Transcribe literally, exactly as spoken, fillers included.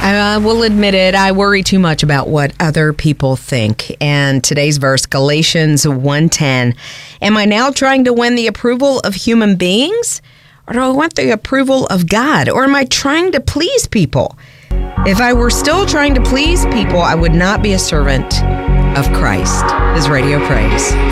I will admit it, I worry too much about what other people think. And today's verse, Galatians one ten, am I now trying to win the approval of human beings? Or do I want the approval of God? Or am I trying to please people? If I were still trying to please people, I would not be a servant of Christ. This is Radio Praise.